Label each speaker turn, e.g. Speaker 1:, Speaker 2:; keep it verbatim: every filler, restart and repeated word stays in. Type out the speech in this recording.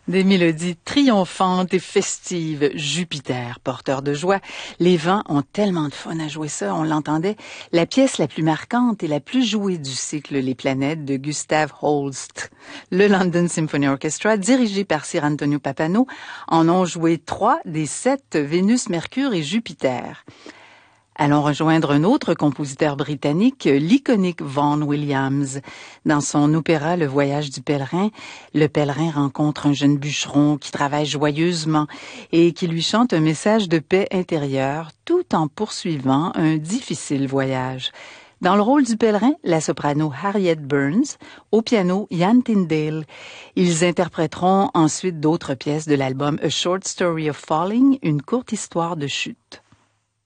Speaker 1: Des mélodies triomphantes et festives, Jupiter, porteur de joie. Les vents ont tellement de fun à jouer ça, on l'entendait. La pièce la plus marquante et la plus jouée du cycle Les Planètes de Gustav Holst. Le London Symphony Orchestra, dirigé par Sir Antonio Pappano, en ont joué trois des sept Vénus, Mercure et Jupiter. Allons rejoindre un autre compositeur britannique, l'iconique Vaughan Williams. Dans son opéra Le Voyage du pèlerin, le pèlerin rencontre un jeune bûcheron qui travaille joyeusement et qui lui chante un message de paix intérieure tout en poursuivant un difficile voyage. Dans le rôle du pèlerin, la soprano Harriet Burns, au piano Ian Tyndale. Ils interpréteront ensuite d'autres pièces de l'album A Short Story of Falling, une courte histoire de chute.